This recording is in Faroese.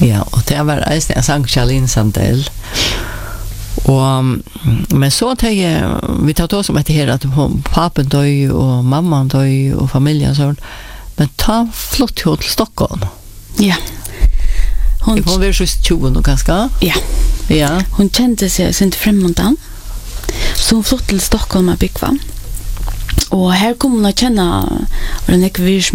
Ja, och det var en Sankt Charlene Sandell. Men så tänker vi tar då som heter här att pappen döj och mamman döj och familjen så. Men ta flott till Stockholm. Ja. Hon var ju 20 och ganska. Ja. Ja. Hon kände sig inte främmande. Så hon flott till Stockholm med Bigva. Och här kommer hon att känna och den